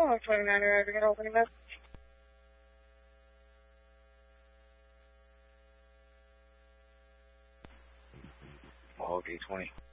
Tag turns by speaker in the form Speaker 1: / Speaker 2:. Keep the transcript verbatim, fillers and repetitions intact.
Speaker 1: Well, twenty-nine, you're going to open your message.
Speaker 2: Mahogany twenty.